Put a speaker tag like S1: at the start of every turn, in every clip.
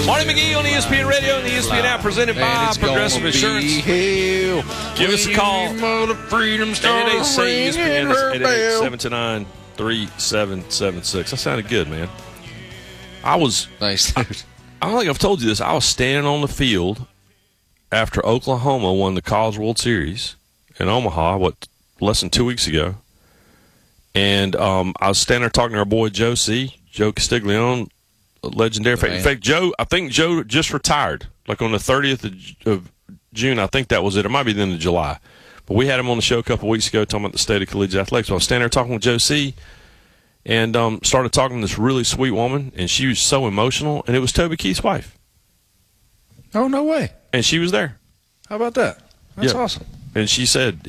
S1: Marty McGee on ESPN Radio and the ESPN app, presented by Progressive Insurance. Give us a call. 888-SAY-ESPN. 888-729-3776. That sounded good, man.
S2: Nice, dude.
S1: I don't think I've told you this. I was standing on the field after Oklahoma won the College World Series in Omaha, less than 2 weeks ago. And I was standing there talking to our boy Joe Castiglione, legendary. In fact, I think Joe just retired, like on the 30th of June. I think that was it. It might be the end of July. But we had him on the show a couple weeks ago talking about the state of collegiate athletics. So I was standing there talking with Joe C. and started talking to this really sweet woman, and she was so emotional, and it was Toby Keith's wife.
S2: Oh, no way.
S1: And she was there.
S2: How about that? That's awesome.
S1: And she said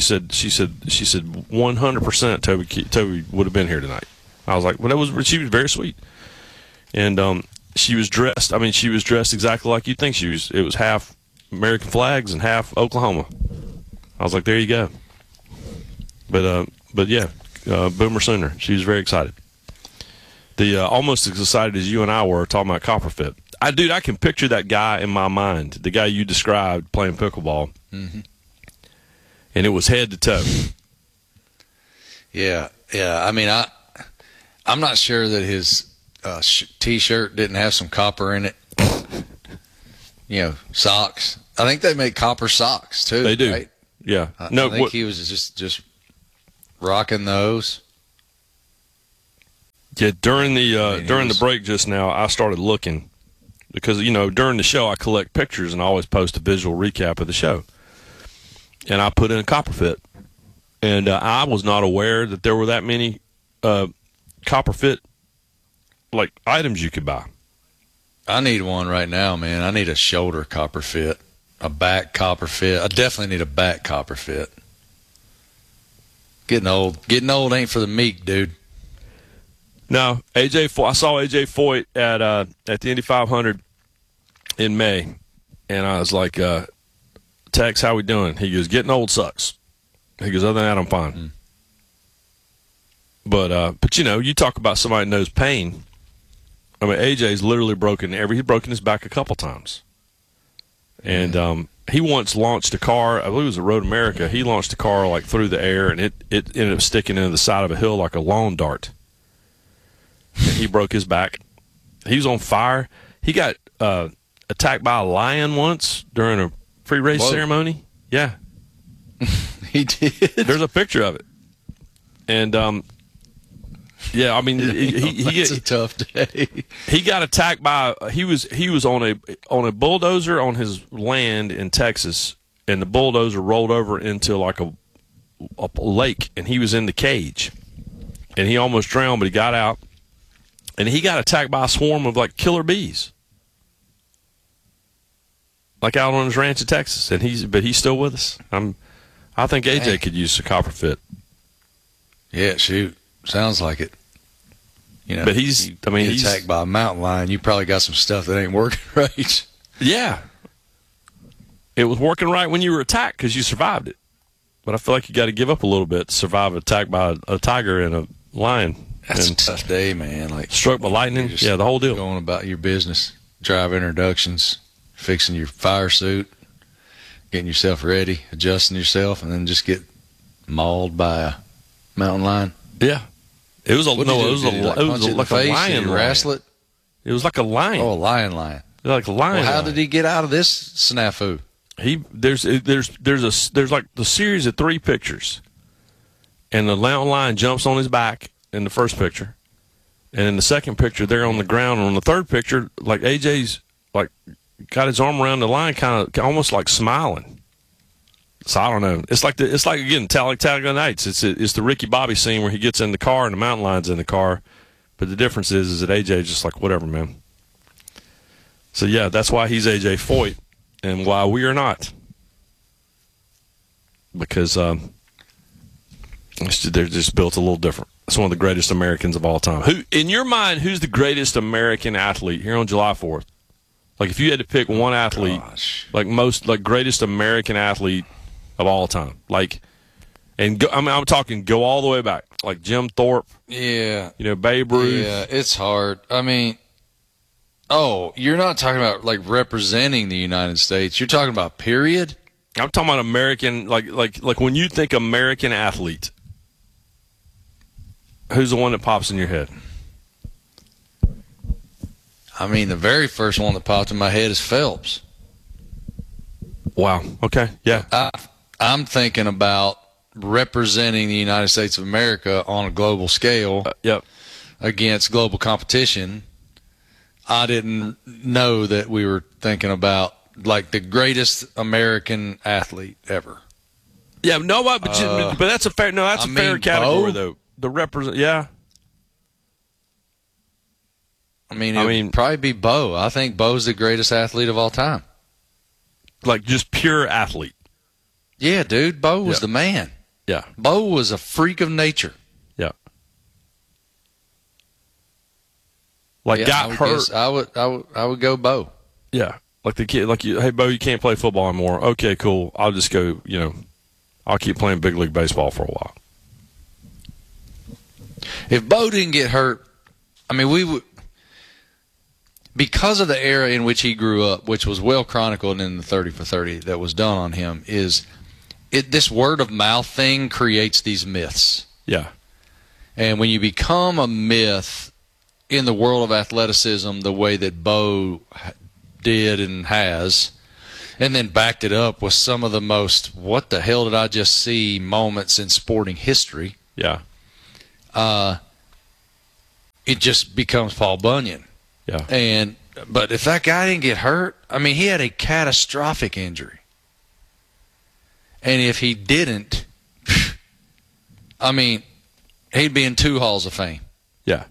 S1: 100% Toby would have been here tonight. I was like, she was very sweet. And she was dressed. I mean, she was dressed exactly like you'd think she was. It was half American flags and half Oklahoma. I was like, there you go. But yeah, Boomer Sooner. She was very excited. Almost as excited as you and I were talking about Copperfit. I can picture that guy in my mind, the guy you described playing pickleball. Mm-hmm. And it was head to toe.
S2: Yeah. I mean, I'm not sure that his T-shirt didn't have some copper in it. Socks. I think they make copper socks too.
S1: They do.
S2: Right?
S1: Yeah.
S2: I think he was just rocking those.
S1: Yeah. During the break just now, I started looking because during the show I collect pictures and I always post a visual recap of the show. And I put in a Copperfit, and I was not aware that there were that many Copperfit items you could buy.
S2: I need one right now, man. I need a shoulder Copperfit, a back Copperfit. I definitely need a back Copperfit. Getting old ain't for the meek, dude.
S1: No, I saw AJ Foyt at the Indy 500 in May, and I was like, Tex, how we doing? He goes, getting old sucks. He goes, other than that, I'm fine. Mm. But you talk about somebody that knows pain. I mean, AJ's literally he's broken his back a couple times. And he once launched a car, I believe it was at Road America. He launched a car through the air, and it ended up sticking into the side of a hill like a lawn dart. And he broke his back. He was on fire. He got attacked by a lion once during a pre-race ceremony. Yeah.
S2: He did.
S1: There's a picture of it. And yeah, I mean,
S2: it's a tough day.
S1: He got attacked by he was on a bulldozer on his land in Texas, and the bulldozer rolled over into like a lake, and he was in the cage, and he almost drowned, but he got out, and he got attacked by a swarm of killer bees, out on his ranch in Texas, and he's still with us. I think AJ could use a Copperfit.
S2: Yeah, shoot. Sounds like it.
S1: But he's
S2: attacked by a mountain lion. You probably got some stuff that ain't working right.
S1: Yeah. It was working right when you were attacked because you survived it. But I feel like you got to give up a little bit to survive an attack by a tiger and a lion.
S2: That's a tough day, man.
S1: Struck by lightning. Yeah, the whole deal.
S2: Going about your business, drive introductions, fixing your fire suit, getting yourself ready, adjusting yourself, and then just get mauled by a mountain lion.
S1: Yeah. It was like a lion.
S2: Wrestle it?
S1: It was like a lion.
S2: Oh, a lion.
S1: Like a lion.
S2: Well, how did he get out of this snafu?
S1: There's like the series of 3 pictures, and the mountain lion jumps on his back in the first picture, and in the second picture they're on the ground. And on the third picture, AJ's got his arm around the lion, kind of almost smiling. So I don't know. It's like again, Talladega Nights. It's the Ricky Bobby scene where he gets in the car and the mountain lion's in the car, but the difference is that AJ's just whatever, man. So yeah, that's why he's AJ Foyt, and why we are not, because they're just built a little different. It's one of the greatest Americans of all time. Who, in your mind, who's the greatest American athlete here on July 4th? If you had to pick one athlete, greatest American athlete of all time, I'm talking go all the way back, like Jim Thorpe.
S2: Yeah.
S1: Babe Ruth.
S2: Yeah, it's hard. I mean, Oh, you're not talking about like representing the United States. You're talking about period.
S1: I'm talking about American, like when you think American athlete, who's the one that pops in your head?
S2: I mean, the very first one that popped in my head is Phelps.
S1: Wow. Okay. Yeah.
S2: I'm thinking about representing the United States of America on a global scale
S1: Yep.
S2: against global competition. I didn't know that we were thinking about like the greatest American athlete ever.
S1: Yeah. No, but that's a fair. No, that's a fair category though. The represent. Yeah.
S2: I mean, it'd probably be Bo. I think Bo's the greatest athlete of all time.
S1: Like just pure athlete.
S2: Yeah, dude. Bo was the man.
S1: Yeah.
S2: Bo was a freak of nature.
S1: Yeah. Like got hurt.
S2: I would go Bo.
S1: Yeah. Like the kid, hey Bo, you can't play football anymore. Okay, cool. I'll just go. I'll keep playing big league baseball for a while.
S2: If Bo didn't get hurt, I mean, we would. Because of the era in which he grew up, which was well chronicled in the 30 for 30 that was done on him, this word of mouth thing creates these myths.
S1: Yeah.
S2: And when you become a myth in the world of athleticism the way that Bo did and has, and then backed it up with some of the most, what the hell did I just see moments in sporting history.
S1: Yeah.
S2: It just becomes Paul Bunyan.
S1: Yeah.
S2: But if that guy didn't get hurt, I mean, he had a catastrophic injury. And if he didn't, I mean, he'd be in 2 halls of fame.
S1: Yeah.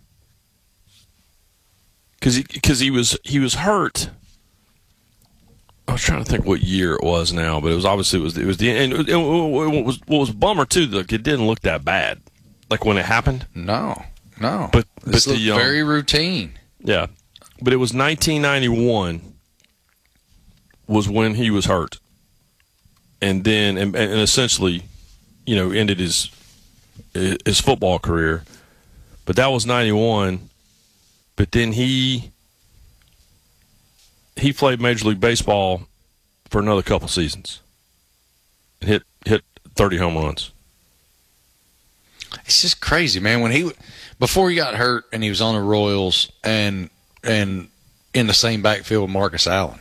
S1: Because he was hurt. I was trying to think what year it was now, but it was obviously it was the and what was a bummer too. Look, it didn't look that bad, like when it happened.
S2: No.
S1: But
S2: this looked very routine.
S1: Yeah. But it was 1991 was when he was hurt. And then, and essentially, ended his football career. But that was 91. But then he played Major League Baseball for another couple seasons. And hit 30 home runs.
S2: It's just crazy, man. Before he got hurt and he was on the Royals and in the same backfield with Marcus Allen.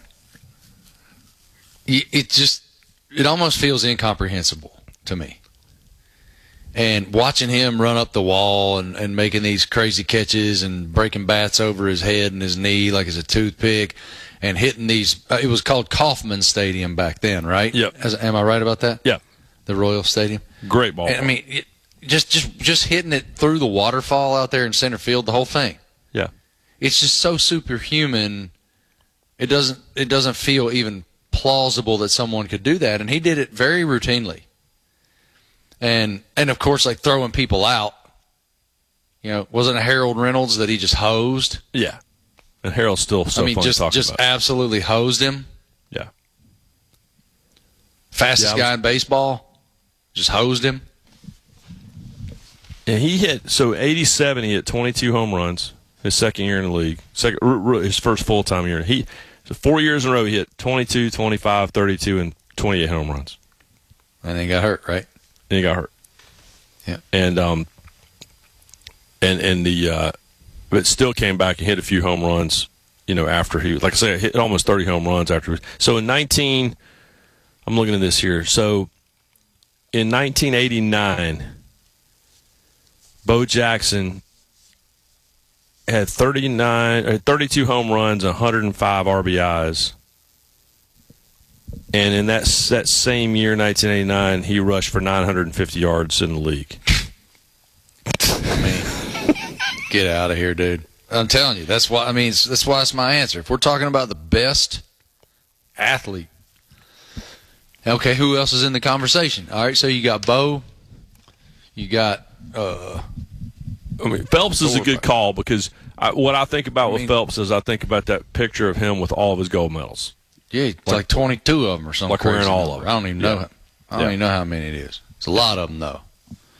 S2: It almost feels incomprehensible to me. And watching him run up the wall and making these crazy catches and breaking bats over his head and his knee like it's a toothpick and hitting these, it was called Kauffman Stadium back then, right?
S1: Yep.
S2: Am I right about that?
S1: Yeah.
S2: The Royal Stadium?
S1: Great ball.
S2: And, I mean, just hitting it through the waterfall out there in center field, the whole thing.
S1: Yeah.
S2: It's just so superhuman. It doesn't feel even plausible that someone could do that, and he did it very routinely. And of course, like throwing people out. Wasn't it Harold Reynolds that he just hosed?
S1: Yeah. And Harold's still so fun to talk about.
S2: Just absolutely hosed him.
S1: Yeah.
S2: Fastest guy in baseball, just hosed him.
S1: And he hit 87. He hit 22 home runs. His second year in the league, his first full-time year. 4 years in a row, he hit 22, 25, 32, and 28 home runs.
S2: And then he got hurt, right?
S1: Then he got hurt.
S2: Yeah.
S1: But still came back and hit a few home runs, after he, like I say, hit almost 30 home runs after. So I'm looking at this here. So in 1989, Bo Jackson had 32 home runs, 105 RBIs. And in that same year, 1989, he rushed for 950 yards in the league.
S2: I mean, get out of here, dude. I'm telling you, that's why it's my answer. If we're talking about the best athlete. Okay, who else is in the conversation? All right, so you got Bo. You got
S1: Phelps is a good call because what I think about with Phelps is I think about that picture of him with all of his gold medals.
S2: Yeah, it's like 22 of them or something.
S1: Like wearing all of them.
S2: I don't even know. I don't even know how many it is. It's a lot of them, though.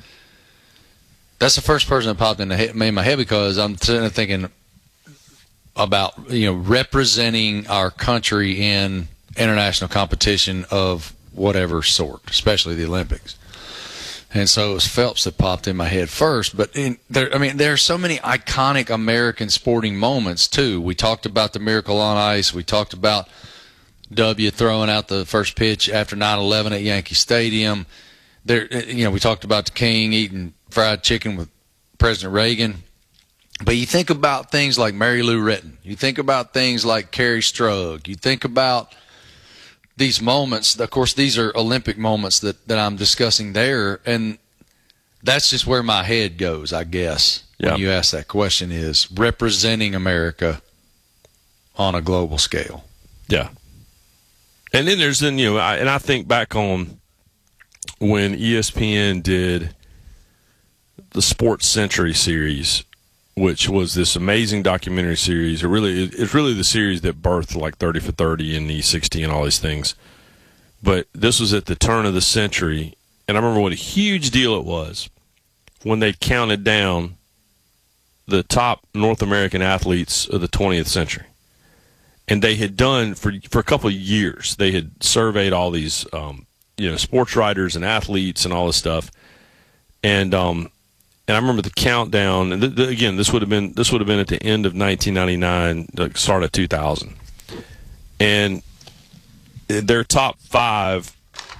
S2: That's the first person that popped in my head because I'm sitting there thinking, about representing our country in international competition of whatever sort, especially the Olympics. And so it was Phelps that popped in my head first. But there are so many iconic American sporting moments too. We talked about the Miracle on Ice. We talked about W throwing out the first pitch after 9/11 at Yankee Stadium. We talked about the King eating fried chicken with President Reagan. But you think about things like Mary Lou Retton. You think about things like Carrie Strug. You think about these moments. Of course, these are Olympic moments that I'm discussing there. And that's just where my head goes, I guess, when you ask that question, is representing America on a global scale.
S1: Yeah. And then I think back on when ESPN did the Sports Century series, which was this amazing documentary series. It's really the series that birthed like 30 for 30 and E60 and all these things. But this was at the turn of the century, and I remember what a huge deal it was when they counted down the top North American athletes of the 20th century. And they had done, for a couple of years, they had surveyed all these sports writers and athletes and all this stuff. And I remember the countdown. And again, this would have been at the end of 1999, the start of 2000. And their top five.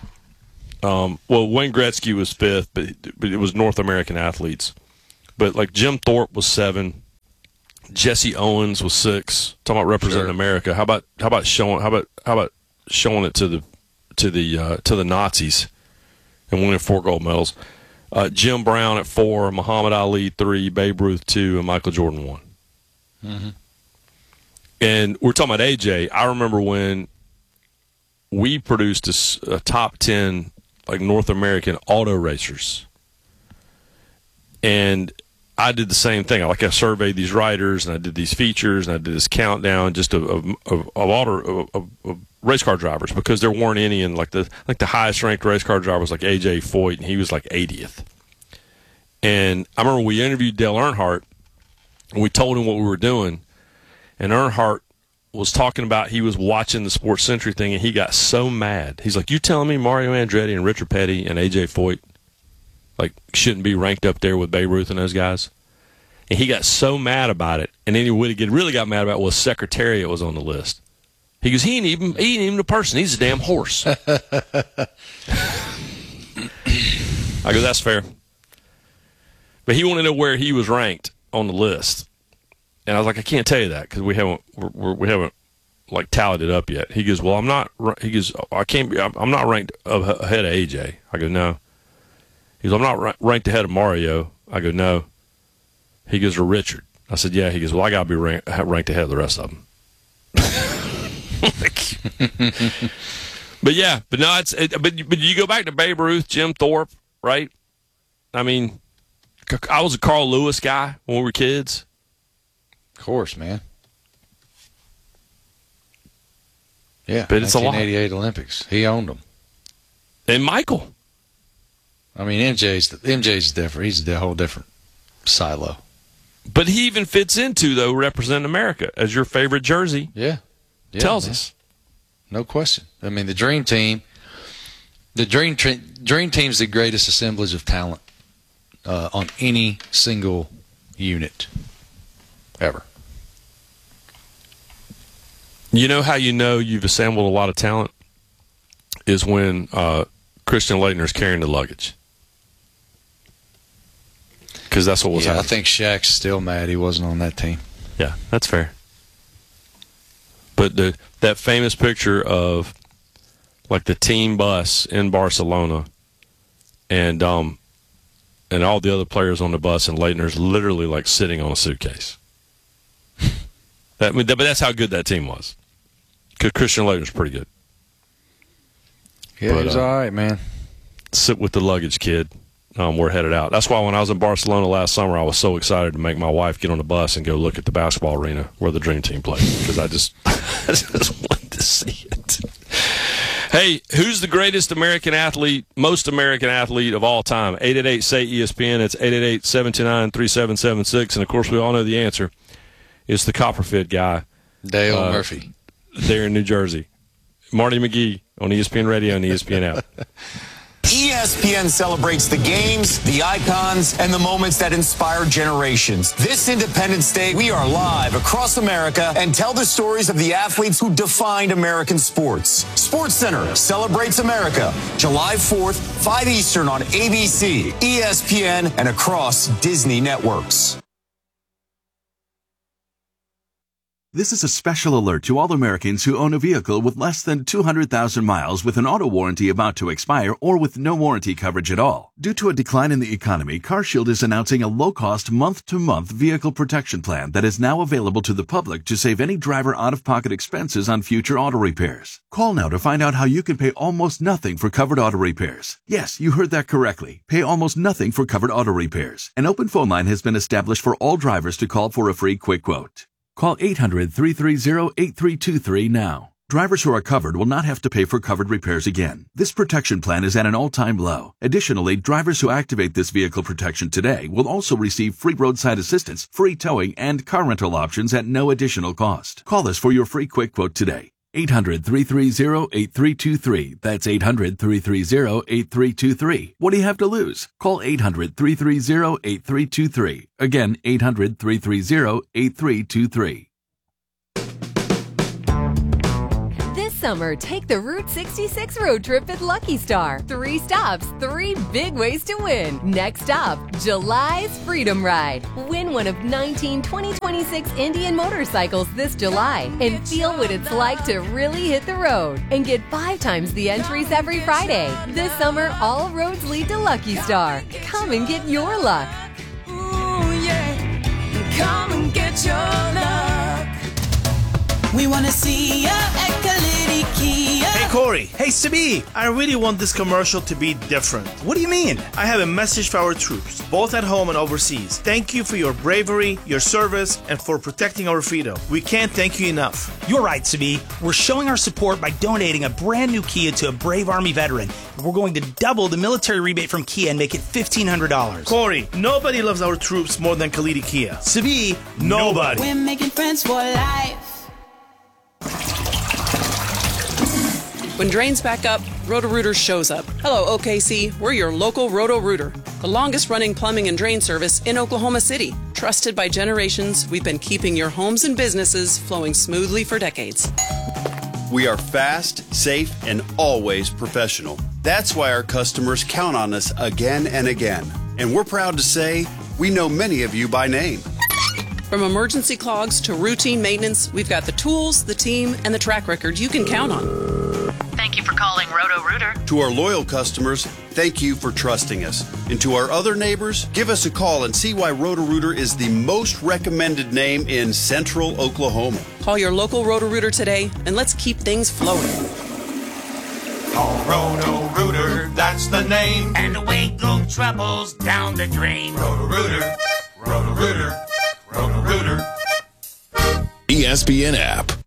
S1: Wayne Gretzky was fifth, but it was North American athletes. But like Jim Thorpe was 7, Jesse Owens was 6. Talking about representing America. How about showing it to the Nazis and winning 4 gold medals? Jim Brown at 4, Muhammad Ali 3, Babe Ruth 2, and Michael Jordan 1. Mm-hmm. And we're talking about AJ. I remember when we produced a top 10 like North American auto racers, and I did the same thing. I surveyed these writers, and I did these features, and I did this countdown just of race car drivers, because there weren't any in the highest ranked race car driver was like AJ Foyt, and he was like 80th. And I remember we interviewed Dale Earnhardt, and we told him what we were doing, and Earnhardt was talking about he was watching the Sports Century thing, and he got so mad. He's like, "You telling me Mario Andretti and Richard Petty and AJ Foyt shouldn't be ranked up there with Babe Ruth and those guys?" And he got so mad about it. And then what he really got mad about was Secretariat was on the list. He goes, he ain't even a person. He's a damn horse. I go, that's fair. But he wanted to know where he was ranked on the list. And I was like, I can't tell you that because we haven't tallied it up yet. He goes, well, I'm not. He goes, I can't be. I'm not ranked ahead of AJ. I go, no. He goes, I'm not ranked ahead of Mario. I go, no. He goes, or Richard. I said, yeah. He goes, well, I got to be ranked ahead of the rest of them. But no, but you go back to Babe Ruth, Jim Thorpe, right? I mean, I was a Carl Lewis guy when we were kids.
S2: Of course, man. Yeah,
S1: but it's a lot.
S2: 1988 Olympics. He owned them.
S1: And Michael.
S2: I mean, MJ's different. He's a whole different silo.
S1: But he even fits into, though, representing America as your favorite jersey.
S2: Yeah,
S1: tells us.
S2: No question. I mean, the Dream Team. The Dream Team's the greatest assemblage of talent on any single unit ever.
S1: You know how you know you've assembled a lot of talent is when Christian Laettner's carrying the luggage. Because that's what was happening.
S2: I think Shaq's still mad he wasn't on that team.
S1: Yeah, that's fair. But that famous picture of the team bus in Barcelona and all the other players on the bus, and Laettner's literally sitting on a suitcase. But that's how good that team was. Because Christian Laettner's pretty good.
S2: Yeah, he was all right, man.
S1: Sit with the luggage, kid. We're headed out. That's why when I was in Barcelona last summer, I was so excited to make my wife get on the bus and go look at the basketball arena where the Dream Team played, because I just wanted to see it. Hey, who's the greatest American athlete, most American athlete of all time? 888-SAY-ESPN. It's 888-729-3776. And, of course, we all know the answer. It's the Copperfield guy.
S2: Dale Murphy.
S1: There in New Jersey. Marty McGee on ESPN Radio and ESPN app.
S3: ESPN celebrates the games, the icons, and the moments that inspire generations. This Independence Day, we are live across America and tell the stories of the athletes who defined American sports. SportsCenter celebrates America, July 4th, 5 Eastern on ABC, ESPN, and across Disney networks.
S4: This is a special alert to all Americans who own a vehicle with less than 200,000 miles with an auto warranty about to expire or with no warranty coverage at all. Due to a decline in the economy, CarShield is announcing a low-cost month-to-month vehicle protection plan that is now available to the public to save any driver out-of-pocket expenses on future auto repairs. Call now to find out how you can pay almost nothing for covered auto repairs. Yes, you heard that correctly. Pay almost nothing for covered auto repairs. An open phone line has been established for all drivers to call for a free quick quote. Call 800-330-8323 now. Drivers who are covered will not have to pay for covered repairs again. This protection plan is at an all-time low. Additionally, drivers who activate this vehicle protection today will also receive free roadside assistance, free towing, and car rental options at no additional cost. Call us for your free quick quote today. 800-330-8323. That's 800-330-8323. What do you have to lose? Call 800-330-8323. Again, 800-330-8323.
S5: This summer, take the Route 66 road trip at Lucky Star. 3 stops, 3 big ways to win. Next stop, July's Freedom Ride. Win one of 19 2026 Indian motorcycles this July and feel what it's like to really hit the road. And get 5 times the entries every Friday. This summer, all roads lead to Lucky Star. Come and get your luck.
S6: Ooh, yeah. Come and get your luck. We want to see ya at Kalidi Kia.
S7: Hey Corey, hey Sabi, I really want this commercial to be different.
S8: What do you mean?
S7: I have a message for our troops, both at home and overseas. Thank you for your bravery, your service, and for protecting our freedom. We can't thank you enough.
S8: You're right, Sabi. We're showing our support by donating a brand new Kia to a brave Army veteran. We're going to double the military rebate from Kia and make it $1,500.
S7: Corey, nobody loves our troops more than Kalidi Kia.
S8: Sabi,
S7: nobody.
S6: We're making friends for life.
S9: When drains back up, Roto-Rooter shows up. Hello, OKC. We're your local Roto-Rooter, the longest-running plumbing and drain service in Oklahoma City. Trusted by generations, we've been keeping your homes and businesses flowing smoothly for decades.
S10: We are fast, safe, and always professional. That's why our customers count on us again and again. And we're proud to say we know many of you by name.
S9: From emergency clogs to routine maintenance, we've got the tools, the team, and the track record you can count on.
S11: Thank you for calling Roto-Rooter.
S10: To our loyal customers, thank you for trusting us. And to our other neighbors, give us a call and see why Roto-Rooter is the most recommended name in Central Oklahoma.
S9: Call your local Roto-Rooter today, and let's keep things flowing.
S12: Call Roto-Rooter, that's the name. And away go troubles down the drain. Roto-Rooter, Roto-Rooter, Roto-Rooter.
S13: ESPN app.